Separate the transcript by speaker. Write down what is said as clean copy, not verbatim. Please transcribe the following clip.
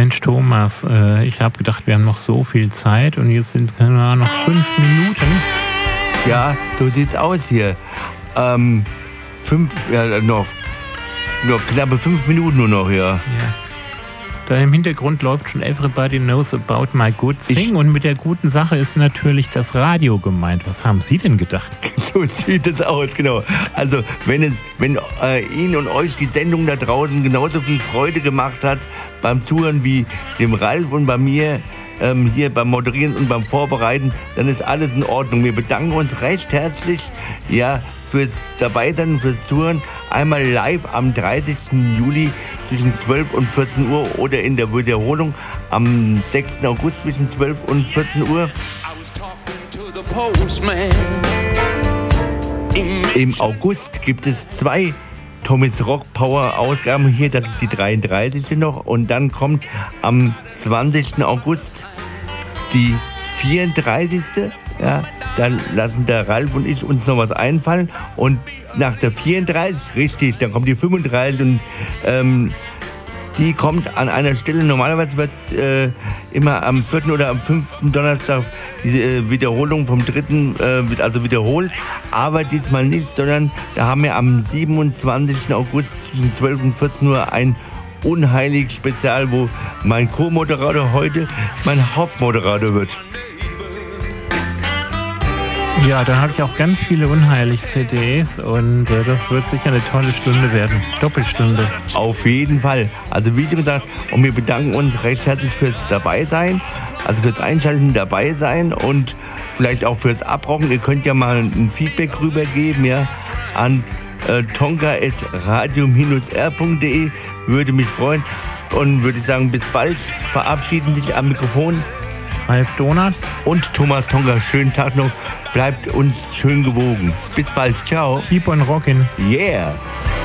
Speaker 1: Mensch, Thomas, ich habe gedacht, wir haben noch so viel Zeit und jetzt sind noch 5 Minuten.
Speaker 2: Ja, so sieht's aus hier. Noch knappe 5 Minuten nur noch, ja.
Speaker 1: Da im Hintergrund läuft schon Everybody Knows About My Good Thing und mit der guten Sache ist natürlich das Radio gemeint. Was haben Sie denn gedacht?
Speaker 2: So sieht es aus, genau. Also wenn Ihnen und euch die Sendung da draußen genauso viel Freude gemacht hat beim Zuhören wie dem Ralf und bei mir hier beim Moderieren und beim Vorbereiten, dann ist alles in Ordnung. Wir bedanken uns recht herzlich fürs Dabeisein und fürs Touren. Einmal live am 30. Juli zwischen 12 und 14 Uhr oder in der Wiederholung am 6. August zwischen 12 und 14 Uhr. Im August gibt es 2 Tommys Rock Power Ausgaben hier, das ist die 33. noch, und dann kommt am 20. August die 34. Ja, dann lassen der Ralf und ich uns noch was einfallen und nach der 34, richtig, dann kommt die 35 und die kommt an einer Stelle, normalerweise wird immer am 4. oder am 5. Donnerstag diese Wiederholung vom 3. Wird also wiederholt, aber diesmal nicht, sondern da haben wir am 27. August zwischen 12 und 14 Uhr ein unheilig Spezial, wo mein Co-Moderator heute mein Hauptmoderator wird.
Speaker 1: Ja, dann habe ich auch ganz viele Unheilig-CDs und das wird sicher eine tolle Stunde werden. Doppelstunde.
Speaker 2: Auf jeden Fall. Also wie schon gesagt, und wir bedanken uns recht herzlich fürs Dabeisein, also fürs Einschalten Dabeisein und vielleicht auch fürs Abrocken. Ihr könnt ja mal ein Feedback rübergeben, ja, an tonka@radio-r.de. Würde mich freuen und würde sagen, bis bald. Verabschieden sich am Mikrofon
Speaker 1: Ralf Donat
Speaker 2: und Thomas Tonka. Schönen Tag noch. Bleibt uns schön gewogen. Bis bald. Ciao.
Speaker 1: Keep on rockin'.
Speaker 2: Yeah.